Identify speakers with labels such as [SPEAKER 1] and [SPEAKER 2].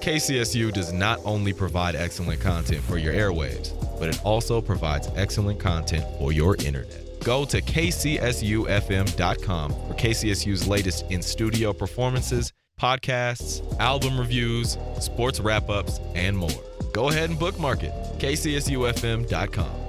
[SPEAKER 1] KCSU does not only provide excellent content for your airwaves, but it also provides excellent content for your internet. Go to kcsufm.com for KCSU's latest in-studio performances, podcasts, album reviews, sports wrap-ups, and more. Go ahead and bookmark it, kcsufm.com.